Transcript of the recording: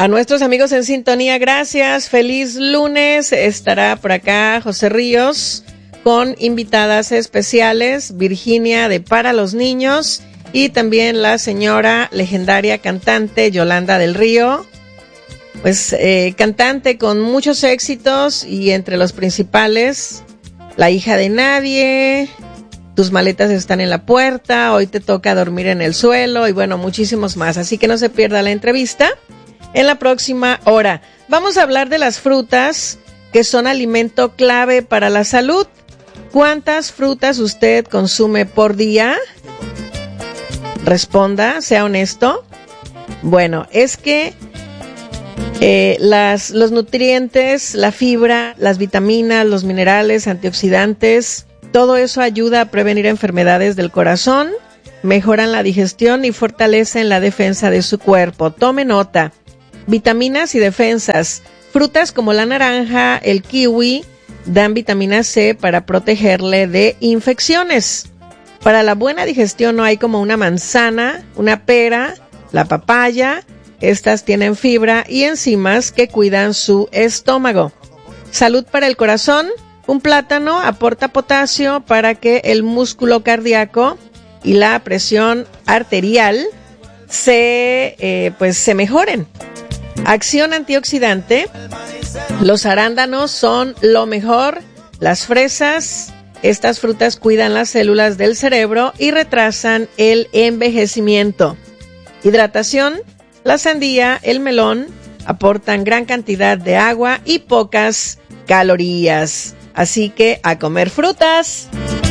A nuestros amigos en sintonía, gracias. Feliz lunes. Estará por acá José Ríos con invitadas especiales, Virginia de Para los Niños y también la señora legendaria cantante Yolanda del Río. Pues cantante con muchos éxitos y entre los principales, La hija de nadie, Tus maletas están en la puerta, Hoy te toca dormir en el suelo y bueno, muchísimos más. Así que no se pierda la entrevista en la próxima hora. Vamos a hablar de las frutas que son alimento clave para la salud. ¿Cuántas frutas usted consume por día? Responda, sea honesto. Bueno, es que los nutrientes, la fibra, las vitaminas, los minerales, antioxidantes, todo eso ayuda a prevenir enfermedades del corazón, mejoran la digestión y fortalecen la defensa de su cuerpo. Tome nota. Vitaminas y defensas. Frutas como la naranja, el kiwi, dan vitamina C para protegerle de infecciones. Para la buena digestión no hay como una manzana, una pera, la papaya. Estas tienen fibra y enzimas que cuidan su estómago. Salud para el corazón. Un plátano aporta potasio para que el músculo cardíaco y la presión arterial se mejoren. Acción antioxidante. Los arándanos son lo mejor. Las fresas. Estas frutas cuidan las células del cerebro y retrasan el envejecimiento. Hidratación. La sandía, el melón aportan gran cantidad de agua y pocas calorías. Así que a comer frutas.